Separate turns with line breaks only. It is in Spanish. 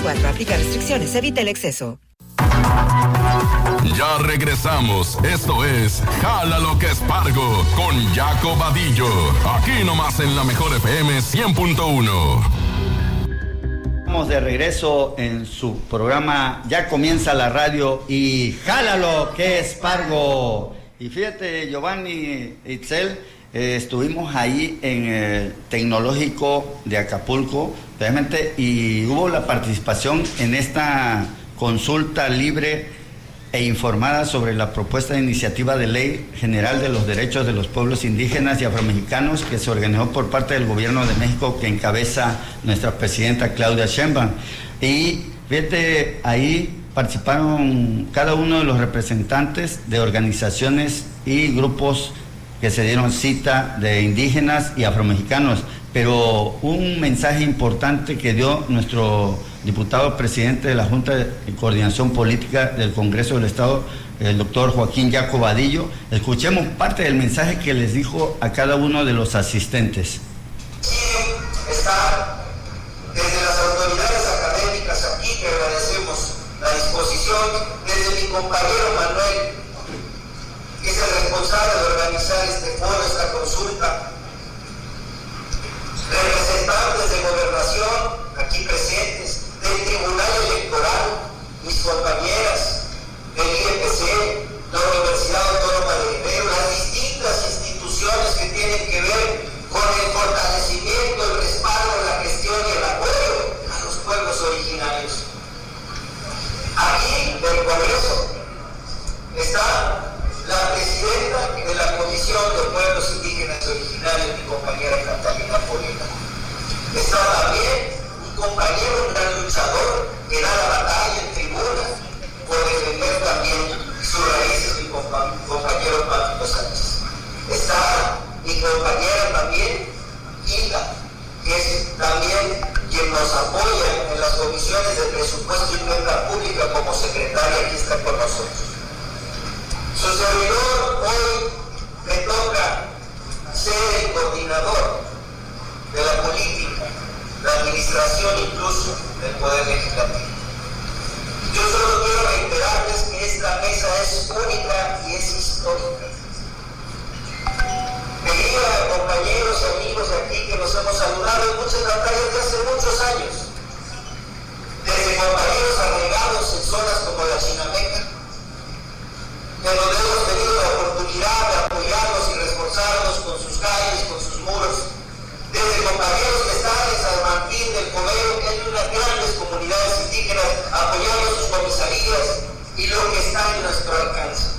2024. Aplica restricciones. Evita el exceso.
Ya regresamos. Esto es Jala lo que es Pargo con Jaco Vadillo. Aquí nomás en la Mejor FM 100.1.
Estamos de regreso en su programa. Ya comienza la radio y Jala lo que es Pargo. Y fíjate, Giovanni Itzel, estuvimos ahí en el Tecnológico de Acapulco, realmente, y hubo la participación en esta consulta libre e informada sobre la propuesta de iniciativa de ley general de los derechos de los pueblos indígenas y afromexicanos que se organizó por parte del gobierno de México, que encabeza nuestra presidenta Claudia Sheinbaum. Y fíjate, ahí participaron cada uno de los representantes de organizaciones y grupos que se dieron cita de indígenas y afromexicanos, pero un mensaje importante que dio nuestro diputado presidente de la Junta de Coordinación Política del Congreso del Estado, el doctor Joaquín Jaco Vadillo. Escuchemos parte del mensaje que les dijo a cada uno de los asistentes.
Está desde las autoridades académicas aquí, que agradecemos la disposición, desde mi compañero Manuel, que es el responsable de organizar este foro, esta consulta, representantes de gobernación aquí presentes, del Tribunal Electoral, mis compañeras del IEPC, la Universidad Autónoma de Guerrero, las distintas instituciones que tienen que ver con el fortalecimiento, el respaldo, la gestión y el apoyo a los pueblos originarios. Aquí del Congreso está la presidenta de la Comisión de Pueblos Indígenas Originarios, mi compañera Catalina Polina. Está también un compañero, un gran luchador, que da la batalla en tribuna por defender también sus raíces, mi compañero Pablo Sánchez. Está mi compañera también, Hilda, que es también quien nos apoya en las comisiones de presupuesto y cuenta pública como secretaria, aquí está con nosotros. Su servidor hoy me toca ser el coordinador de la política, la administración incluso del Poder Legislativo. Yo solo quiero reiterarles que esta mesa es única y es histórica. Quería compañeros y amigos de aquí que nos hemos saludado en muchas batallas de hace muchos años, desde compañeros arraigados en zonas como la Chinameca, que donde hemos tenido la oportunidad de apoyarlos y reforzarlos con sus calles, con sus muros, desde compañeros que están en San Martín del Cobero, que hay unas grandes comunidades indígenas apoyando sus comisarías y lo que está en nuestro alcance.